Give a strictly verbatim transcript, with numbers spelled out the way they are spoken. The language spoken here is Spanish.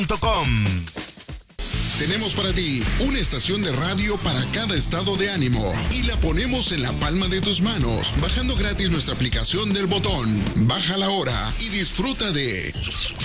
punto com. Tenemos para ti una estación de radio para cada estado de ánimo y la ponemos en la palma de tus manos, bajando gratis nuestra aplicación del botón. Bájala ahora y disfruta de